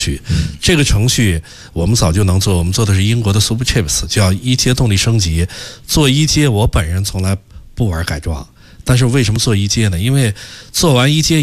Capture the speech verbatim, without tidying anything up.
这个程序我们早就能做，我们做的是英国的 Super Chips， 叫一阶动力升级。做一阶我本人从来不玩改装，但是为什么做一阶呢？因为做完一阶